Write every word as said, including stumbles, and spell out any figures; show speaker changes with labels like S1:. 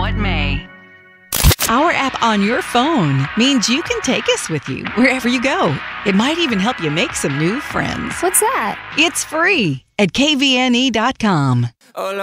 S1: what may.
S2: Our app on your phone means you can take us with you wherever you go. It might even help you make some new friends.
S3: What's that?
S2: It's free at K V N E dot com.